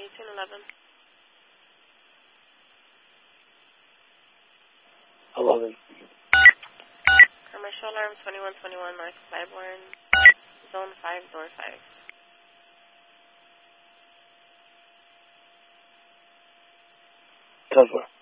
1811. 11. Commercial alarm 2121 North Claiborne, zone 5, door 5. 10-4.